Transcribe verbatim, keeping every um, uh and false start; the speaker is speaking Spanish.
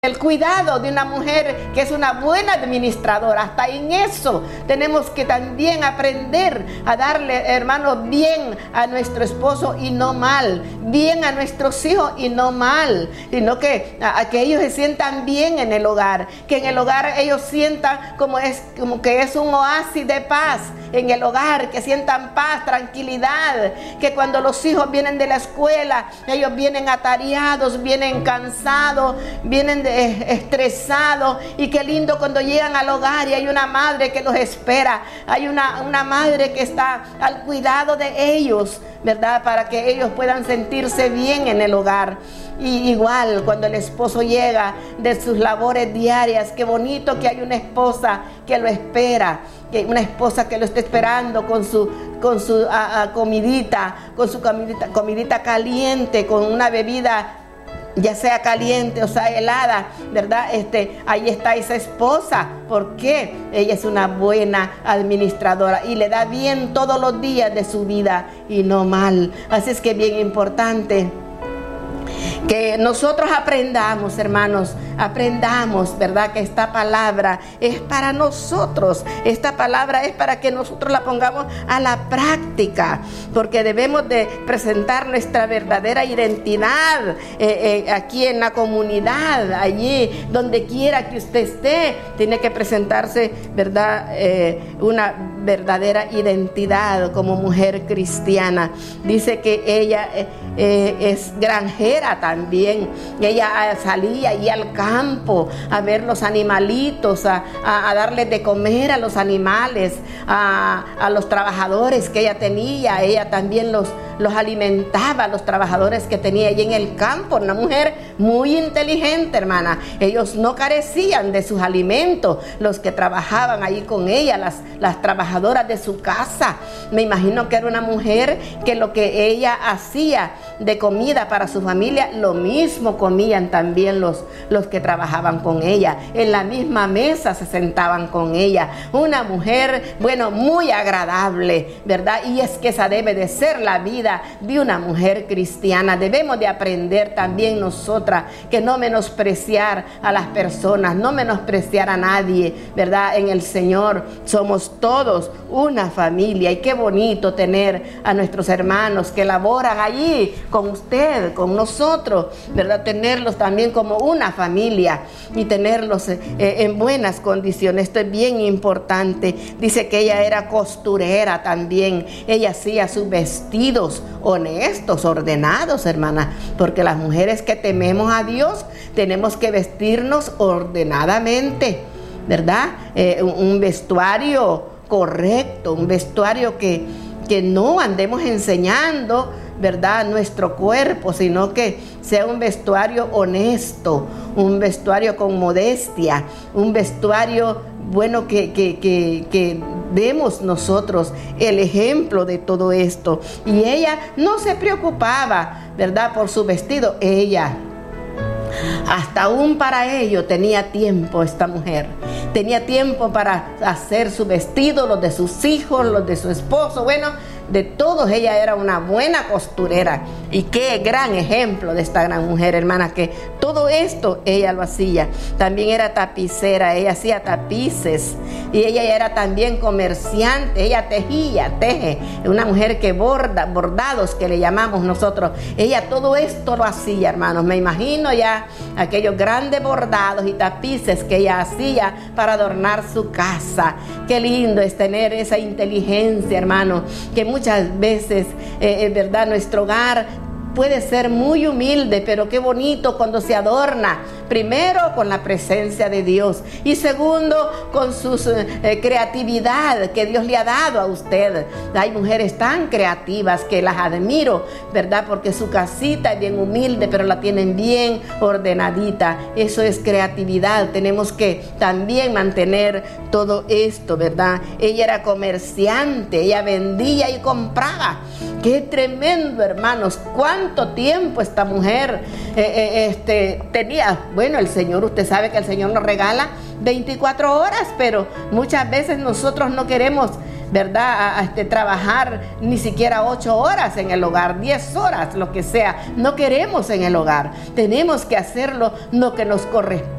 El cuidado de una mujer que es una buena administradora, hasta en eso tenemos que también aprender a darle, hermanos, bien a nuestro esposo y no mal, bien a nuestros hijos y no mal, sino que, a, a que ellos se sientan bien en el hogar, que en el hogar ellos sientan como, es, como que es un oasis de paz en el hogar, que sientan paz, tranquilidad, que cuando los hijos vienen de la escuela, ellos vienen atareados, vienen cansados, vienen de estresados, y qué lindo cuando llegan al hogar y hay una madre que los espera, hay una, una madre que está al cuidado de ellos, ¿verdad? Para que ellos puedan sentirse bien en el hogar. Y igual cuando el esposo llega de sus labores diarias, qué bonito que hay una esposa que lo espera, que una esposa que lo está esperando con su, con su a, a comidita, con su comidita, comidita caliente, con una bebida ya sea caliente o sea helada, ¿verdad? Este, ahí está esa esposa. ¿Por qué? Ella es una buena administradora y le da bien todos los días de su vida y no mal. Así es que bien importante que nosotros aprendamos, hermanos, aprendamos, ¿verdad? Que esta palabra es para nosotros. Esta palabra es para que nosotros la pongamos a la práctica, porque debemos de presentar nuestra verdadera identidad eh, eh, aquí en la comunidad, allí, donde quiera que usted esté, tiene que presentarse, ¿verdad? Eh, una verdadera identidad como mujer cristiana. Dice que ella eh, eh, es granjera también. Ella salía ahí al campo a ver los animalitos, a, a, a darles de comer a los animales, a, a los trabajadores que ella tenía. Ella también los, los alimentaba, a los trabajadores que tenía allí en el campo. Una mujer muy inteligente, hermana. Ellos no carecían de sus alimentos, los que trabajaban ahí con ella, las, las trabajadoras de su casa. Me imagino que era una mujer que lo que ella hacía de comida para su familia, lo mismo comían también los, los que trabajaban con ella. En la misma mesa se sentaban con ella. Una mujer, bueno, muy agradable, ¿verdad? Y es que esa debe de ser la vida de una mujer cristiana. Debemos de aprender también nosotras que no menospreciar a las personas, no menospreciar a nadie, ¿verdad? En el Señor somos todos una familia, y qué bonito tener a nuestros hermanos que laboran allí con usted, con nosotros, ¿verdad? Tenerlos también como una familia y tenerlos eh, en buenas condiciones. Esto es bien importante. Dice que ella era costurera también. Ella hacía sus vestidos honestos, ordenados, hermana, porque las mujeres que tememos a Dios tenemos que vestirnos ordenadamente, ¿verdad? Eh, un, un vestuario correcto, un vestuario que, que no andemos enseñando, ¿verdad?, nuestro cuerpo, sino que sea un vestuario honesto, un vestuario con modestia, un vestuario bueno que, que, que, que demos nosotros el ejemplo de todo esto. Y ella no se preocupaba, ¿verdad?, por su vestido. Ella, hasta aún para ello, tenía tiempo esta mujer. Tenía tiempo para hacer su vestido, los de sus hijos, los de su esposo, bueno, de todos. Ella era una buena costurera. Y qué gran ejemplo de esta gran mujer, hermana, que todo esto ella lo hacía. También era tapicera, ella hacía tapices. Y ella era también comerciante, ella tejía, teje. Una mujer que borda, bordados que le llamamos nosotros. Ella todo esto lo hacía, hermanos. Me imagino ya aquellos grandes bordados y tapices que ella hacía para adornar su casa. Qué lindo es tener esa inteligencia, hermano, que muchas veces, eh, es verdad, nuestro hogar puede ser muy humilde, pero qué bonito cuando se adorna, primero con la presencia de Dios y segundo con su eh, creatividad que Dios le ha dado a usted. Hay mujeres tan creativas que las admiro, ¿verdad? Porque su casita es bien humilde, pero la tienen bien ordenadita. Eso es creatividad. Tenemos que también mantener todo esto, ¿verdad? Ella era comerciante, ella vendía y compraba. Qué tremendo, hermanos. ¿Cuánto tiempo esta mujer eh, eh, este, tenía? Bueno, el Señor, usted sabe que el Señor nos regala veinticuatro horas, pero muchas veces nosotros no queremos ¿verdad? A, a este, trabajar ni siquiera ocho horas en el hogar, diez horas, lo que sea. No queremos en el hogar. Tenemos que hacerlo lo que nos corresponde.